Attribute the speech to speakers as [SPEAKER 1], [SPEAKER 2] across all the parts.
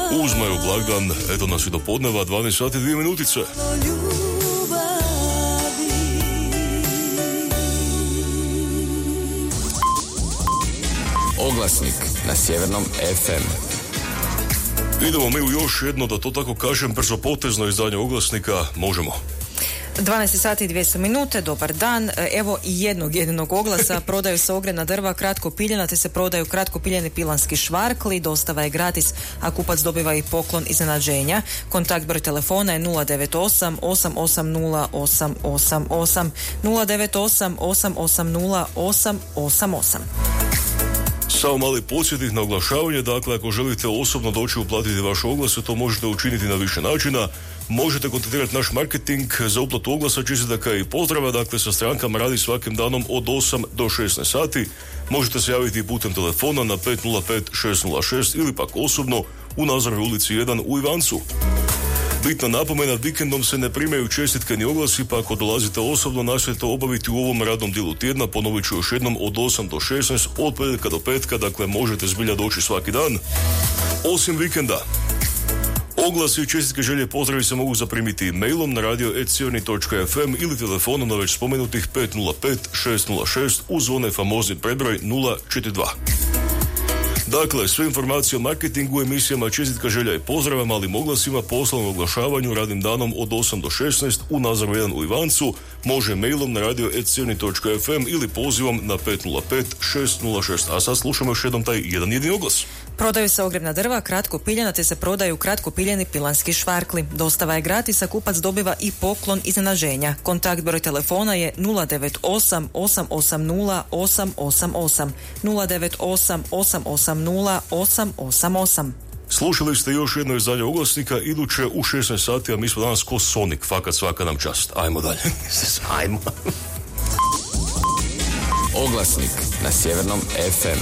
[SPEAKER 1] Uzmaju blagdan, eto nas i do podneva, 12 sati 2 minutice.
[SPEAKER 2] Oglasnik na Sjevernom FM.
[SPEAKER 1] Idemo mi u još jedno, da to tako kažem, brzopotezno izdanje oglasnika. Možemo.
[SPEAKER 3] 12 sati i 200 minute, dobar dan. Evo i jednog jedinog oglasa. Prodaju se ogrjevna drva, kratko piljena, te se prodaju kratko piljeni pilanski švarkli. Dostava je gratis, a kupac dobiva i poklon iznenađenja. Kontakt broj telefona je 098 880 888 098 880 888.
[SPEAKER 1] Samo mali podsjetnik na oglašavanje, dakle ako želite osobno doći uplatiti vaš oglas, to možete učiniti na više načina. Možete kontaktirati naš marketing za uplatu oglasa, čestitaka i pozdrava, dakle sa strankama radi svakim danom od 8 do 16 sati. Možete se javiti putem telefona na 505 606 ili pak osobno u Nazorovoj ulici 1 u Ivancu. Bitna napomena, vikendom se ne primaju čestitke ni oglasi, pa ako dolazite osobno, nastojite obaviti u ovom radnom dijelu tjedna, ponovit ću još jednom, od 8 do 16, od petka do petka, dakle možete zbilja doći svaki dan, osim vikenda. Oglasi i čestitke, želje, pozdravi se mogu zaprimiti mailom na radio@sjeverni.fm ili telefonom na već spomenutih 505 606 uz onaj famozni prebroj 042. Dakle, sve informacije o marketingu, emisijama, čestitka, želja i pozdrava, malim oglasima, poslovnom oglašavanju, radnim danom od 8 do 16 u Nazoru 1 u Ivancu može mailom na radio@sjeverni.fm ili pozivom na 505 606. A sad slušamo još jednom taj jedan jedini oglas.
[SPEAKER 3] Prodaju se ogrjevna drva, kratko piljena, te se prodaju kratko piljeni pilanski švarkli. Dostava je gratis, a kupac dobiva i poklon iznenađenja. Kontakt broj telefona je 098 880 888 098 880 888.
[SPEAKER 1] Slušali ste još jedno izdanje oglasnika, iduće u 16 sati, a mi smo danas ko Sonic, fakat svaka nam čast. Ajmo dalje. Ajmo.
[SPEAKER 2] Oglasnik na Sjevernom FM.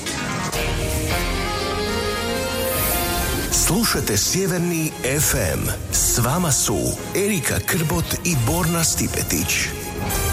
[SPEAKER 4] Slušajte Sjeverni FM. S vama su Erika Krbot i Borna Stipetić.